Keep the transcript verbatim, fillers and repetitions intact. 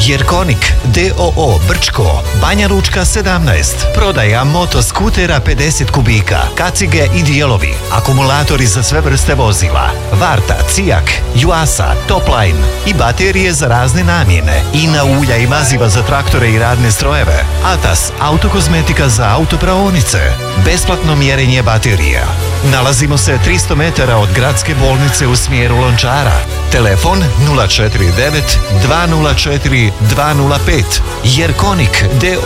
Jerkonik D O O Brčko, Banja Lučka sedamnaest. Prodaja motoskutera pedeset kubika, kacige i dijelovi, akumulatori za sve vrste vozila, Varta, Cijak, Juasa, Topline i baterije za razne namjene, Ina ulja i maziva za traktore i radne strojeve, Atas, autokozmetika za autopraonice, besplatno mjerenje baterija. Nalazimo se tristo metara od gradske bolnice u smjeru Lončara. Telefon nula četiri devet dva nula četiri dva nula pet. Jerkonik D